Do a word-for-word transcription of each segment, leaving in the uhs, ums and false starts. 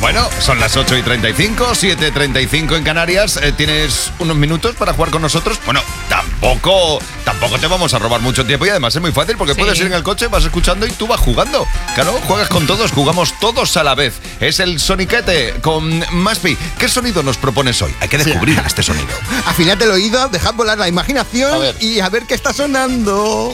Bueno, son las ocho y treinta y cinco, siete y treinta y cinco en Canarias. Eh, ¿Tienes unos minutos para jugar con nosotros? Bueno, tampoco tampoco te vamos a robar mucho tiempo y además es muy fácil porque sí. puedes ir en el coche, vas escuchando y tú vas jugando. Claro, juegas con todos, jugamos todos a la vez. Es el Soniquete con Maspi. ¿Qué sonido nos propones hoy? Hay que descubrir sí. este sonido. Afínate el oído, dejad volar la imaginación a y a ver qué está sonando.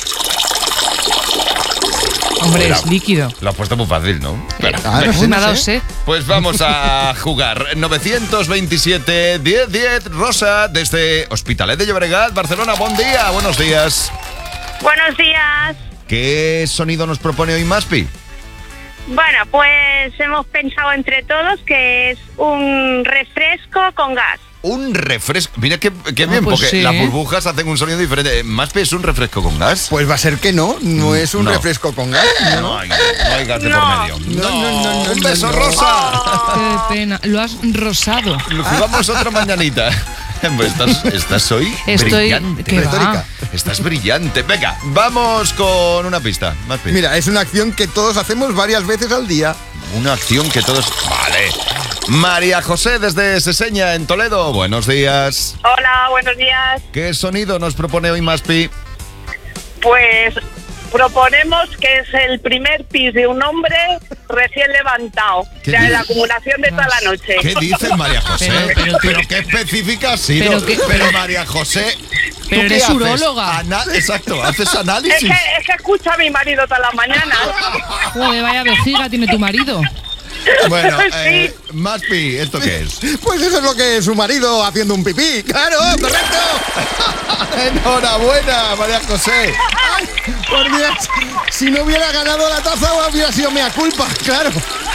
Hombre, Mira, es líquido. Lo has puesto muy fácil, ¿no? Claro, claro, no sé, me ha dado sed. Pues vamos a jugar. novecientos veintisiete, diez diez, Rosa, desde Hospitalet de Llobregat, Barcelona. Buen día, buenos días. Buenos días. ¿Qué sonido nos propone hoy Maspi? Bueno, pues hemos pensado entre todos que es un refresco con gas. Un refresco. Mira qué, qué bien, pues porque sí. las burbujas hacen un sonido diferente. ¿Maspi es un refresco con gas? Pues va a ser que no, no es un no. refresco con gas. No, no, hay, no hay gas de no. por medio. No, no, no, no. Un beso, no, no. Rosa. Oh. Qué pena. Lo has rosado. Jugamos otra mañanita. Estás, estás hoy Estoy, brillante. ¿qué va? Estás brillante. Venga, vamos con una pista. Maspi. Mira, es una acción que todos hacemos varias veces al día. Una acción que todos... Vale. María José desde Seseña, en Toledo. Buenos días. Hola, buenos días. ¿Qué sonido nos propone hoy Maspi? Pues proponemos que es el primer pis de un hombre recién levantado. O sea, la acumulación de toda la noche. ¿Qué dices, María José? Pero, Pero, pero, pero qué específica has sido. Pero, que, pero María José... Pero eres uróloga. Ana- Exacto, haces análisis. Es que, es que escucha a mi marido todas las mañanas. Joder, vaya vejiga tiene tu marido. Bueno, Sí. eh, Maspi, ¿esto qué es? Pues eso es lo que es su marido haciendo un pipí. ¡Claro, correcto! Enhorabuena, María José. Ay, por Dios, si no hubiera ganado la taza hubiera sido mea culpa, claro.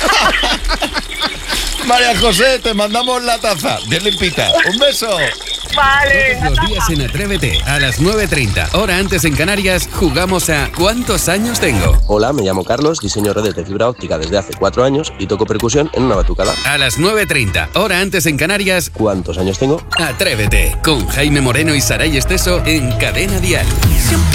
María José, te mandamos la taza. Bien limpita. Un beso. Vale. Todos los días en Atrévete, a las nueve y treinta, hora antes en Canarias, jugamos a ¿Cuántos años tengo? Hola, me llamo Carlos, diseño redes de fibra óptica desde hace cuatro años y toco percusión en una batucada. A las nueve y treinta, hora antes en Canarias, ¿Cuántos años tengo? Atrévete, con Jaime Moreno y Saray Esteso en Cadena Dial.